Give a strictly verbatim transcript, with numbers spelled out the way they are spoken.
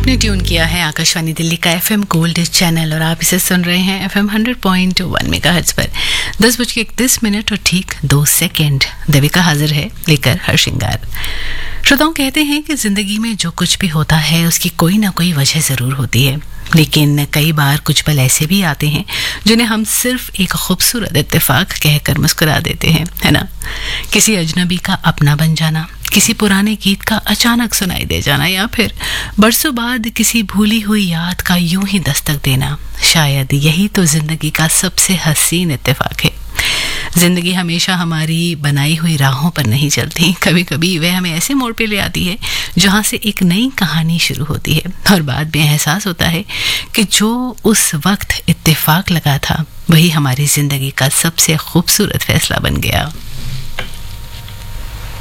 आपने ट्यून किया है आकाशवाणी दिल्ली का एफएम गोल्ड चैनल और आप इसे सुन रहे हैं FM hundred point one megahertz पर। दस बज के इकतीस मिनट और ठीक दो सेकंड देविका हाजिर है लेकर हर श्रृंगार। श्रोताओं, कहते हैं कि जिंदगी में जो कुछ भी होता है उसकी कोई ना कोई वजह जरूर होती है, लेकिन कई बार कुछ पल ऐसे भी आते हैं जिन्हें हम सिर्फ एक खूबसूरत इत्तेफाक कहकर मुस्कुरा देते हैं, है ना। किसी अजनबी का अपना बन जाना, किसी पुराने गीत का अचानक सुनाई दे जाना, या फिर बरसों बाद किसी भूली हुई याद का यूं ही दस्तक देना, शायद यही तो जिंदगी का सबसे हसीन इत्तेफाक है। जिंदगी हमेशा हमारी बनाई हुई राहों पर नहीं चलती, कभी कभी वह हमें ऐसे मोड़ पे ले आती है जहां से एक नई कहानी शुरू होती है और बाद में एहसास होता है कि जो उस वक्त इत्तेफाक लगा था वही हमारी जिंदगी का सबसे खूबसूरत फैसला बन गया।